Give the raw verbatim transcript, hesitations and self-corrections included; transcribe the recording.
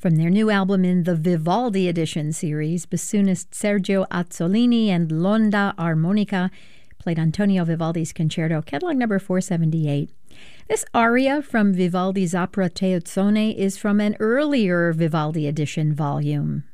From their new album in the Vivaldi Edition series, bassoonist Sergio Azzolini and Londa Armonica played Antonio Vivaldi's Concerto, catalog number four seventy-eight. This aria from Vivaldi's opera Teozzone is from an earlier Vivaldi Edition volume.